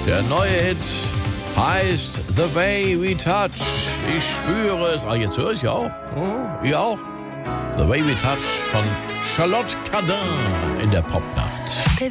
Der neue Hit heißt The Way We Touch. Ich spüre es. Ah, jetzt höre ich ja auch. Ihr auch? The Way We Touch von Charlotte Cardin in der Popnacht.